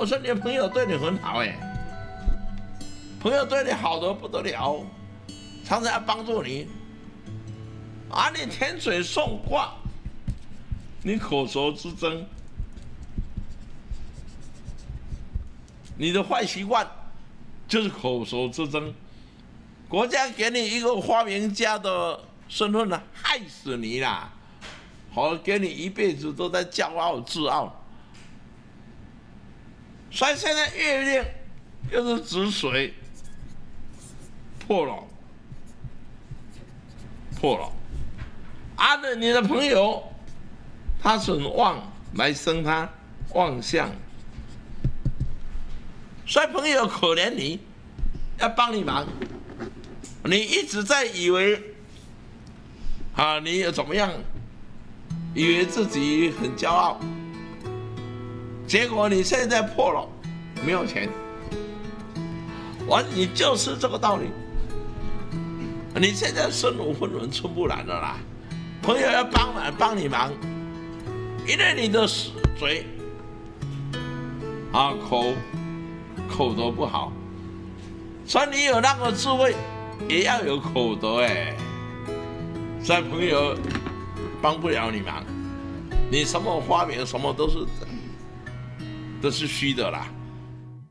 我说你的朋友对你很好哎，朋友对你好得不得了，常常要帮助你，啊，你甜水送卦，你口舌之争，你的坏习惯就是口舌之争。国家给你一个发明家的身份呢，害死你啦！好，给你一辈子都在骄傲自傲。所以现在月令又是子水破了，破了。啊，你的朋友他损旺来生他旺相，所以朋友可怜你，要帮你忙。你一直在以为，啊，你有怎么样？以为自己很骄傲，结果你现在破了，没有钱，你就是这个道理。你现在身无分文，寸步难了啦。朋友要帮你忙，因为你的嘴啊口德不好，所以你有那个智慧。也要有口德哎，所以朋友帮不了你忙，你什么发明什么都是虚的啦。